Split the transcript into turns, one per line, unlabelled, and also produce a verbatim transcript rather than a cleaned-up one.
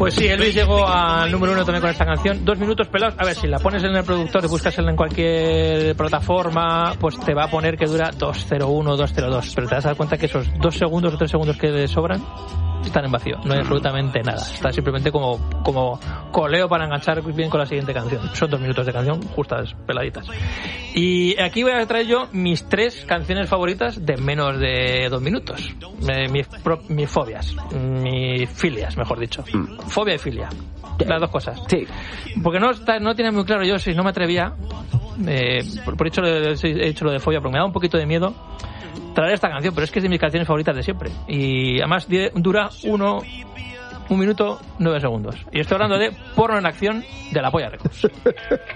Pues sí, Elvis llegó al número uno también con esta canción. Dos minutos pelados. A ver, si la pones en el productor y buscas en cualquier plataforma, pues te va a poner que dura dos cero uno, dos cero dos. Pero te vas a dar cuenta que esos dos segundos o tres segundos que le sobran están en vacío. No hay absolutamente nada. Está simplemente como, como coleo para enganchar bien con la siguiente canción. Son dos minutos de canción justas, peladitas. Y aquí voy a traer yo mis tres canciones favoritas de menos de dos minutos. Eh, mis, pro, mis fobias. Mis filias, mejor dicho. Fobia y filia. Las dos cosas.
Sí.
Porque no, está, no tiene muy claro yo si no me atrevía. Eh, por, por hecho he hecho lo de fobia, porque me da un poquito de miedo traer esta canción, pero es que es de mis canciones favoritas de siempre. Y además dura uno, un minuto, nueve segundos. Y estoy hablando de Porno en Acción de La Polla Records.